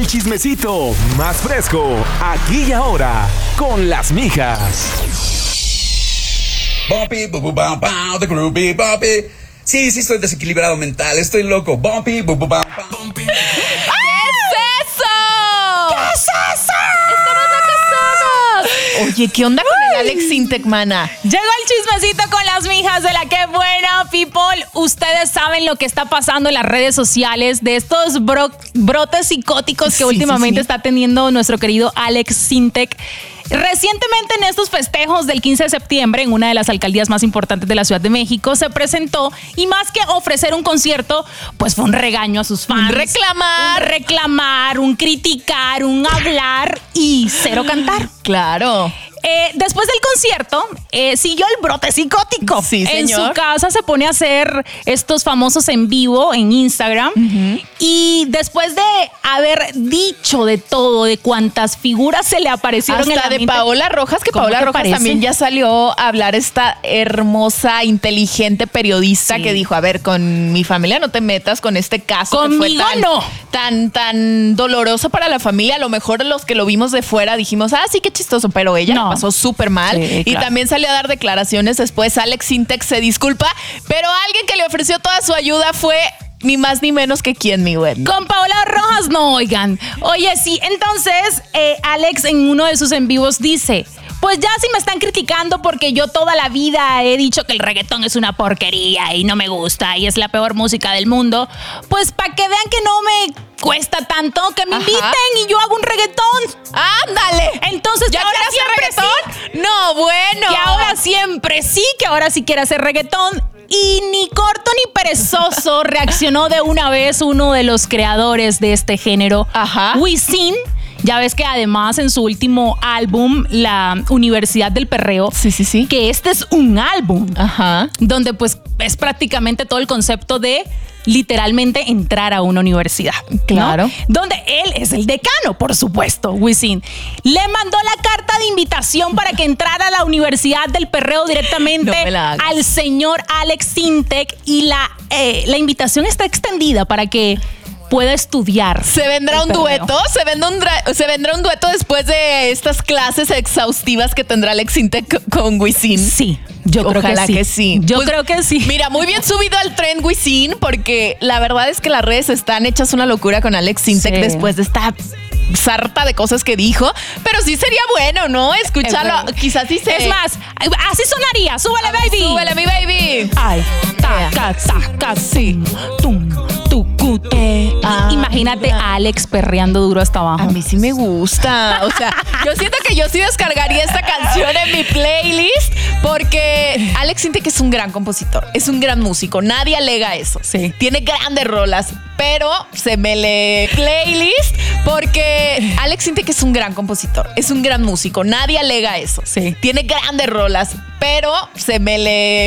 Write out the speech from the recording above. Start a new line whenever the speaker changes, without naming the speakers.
El chismecito más fresco, aquí y ahora, con las mijas.
Bumpy, bu bu bam bam, the groovy bumpy. Sí, estoy desequilibrado mental, estoy loco. Bumpy, bu bu bam bam.
¿Qué es eso? ¡Estamos casados! Oye, ¿qué onda con el Alex Sintek, mana?
Llegó el chismecito con las mijas de la que buena, people. Ustedes saben lo que está pasando en las redes sociales de estos brotes psicóticos que últimamente está teniendo nuestro querido Alex Sintek. Recientemente en estos festejos del 15 de septiembre en una de las alcaldías más importantes de la Ciudad de México se presentó y más que ofrecer un concierto, pues fue un regaño a sus fans.
Un reclamar,
un criticar, un hablar y cero cantar.
Claro.
Después del concierto, siguió el brote psicótico.
Sí,
en
señor.
su casa se pone a hacer estos famosos en vivo en Instagram. Y después de haber dicho de todo, de cuántas figuras se le aparecieron
hasta
en la
de
mente.
Paola Rojas, que
¿Cómo
Paola
te
Rojas
parece?
también ya salió a hablar, esta hermosa, inteligente periodista que dijo, a ver, con mi familia no te metas con este caso.
Conmigo
que fue tan doloroso para la familia. A lo mejor los que lo vimos de fuera dijimos, sí, qué chistoso, pero ella
No.
pasó súper mal.
Sí,
y
claro.
también salió a dar declaraciones después. Alex Sintek se disculpa, pero alguien que le ofreció toda su ayuda fue ni más ni menos que quién, mi güey.
Con Paola Rojas, no, oigan. Oye, sí, entonces Alex en uno de sus en vivos dice, pues ya si me están criticando porque yo toda la vida he dicho que el reggaetón es una porquería y no me gusta y es la peor música del mundo, pues para que vean que no me cuesta tanto, que me inviten y yo hago un reggaetón.
¡Ándale!
Entonces,
¿ya
ahora
quiere hacer
siempre
reggaetón?
sí.
No, bueno.
Que ahora siempre sí, que ahora sí quiere hacer reggaetón. Y ni corto ni perezoso reaccionó de una vez uno de los creadores de este género, Wisin. Ya ves que además en su último álbum, La Universidad del Perreo, que este es un álbum donde pues es prácticamente todo el concepto de literalmente entrar a una universidad.
Claro.
¿no? Donde él es el decano, por supuesto, Wisin. Le mandó la carta de invitación para que entrara a la Universidad del Perreo directamente al señor Alex Sintek y la invitación está extendida para que pueda estudiar.
¿Se vendrá un dueto? ¿Se vendrá un dueto después de estas clases exhaustivas que tendrá Alex Sintek con Wisin?
Sí, yo creo que sí. Yo creo que sí.
Mira, muy bien subido al tren Wisin, porque la verdad es que las redes están hechas una locura con Alex Sintek después de esta sarta de cosas que dijo, pero sí sería bueno, ¿no? Escucharlo, quizás sí se...
Es más, así sonaría. ¡Súbele, baby!
¡Súbele, mi baby!
Ay, taca, taca, sí. Tum, tucu, imagínate a Alex perreando duro hasta abajo.
A mí sí me gusta. O sea, yo siento que yo sí descargaría esta canción en mi playlist porque Alex Sintek es un gran compositor, es un gran músico. Nadie alega eso.
Sí.
Tiene grandes rolas, pero se me lee playlist porque Alex Sintek es un gran compositor, es un gran músico. Nadie alega eso.
Sí.
Tiene grandes rolas, pero se me lee